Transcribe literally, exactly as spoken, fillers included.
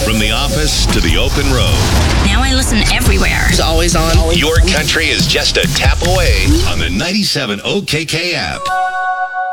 From the office to the open road. Now I listen everywhere. It's always on. Your country is just a tap away on the ninety-seven O K K app.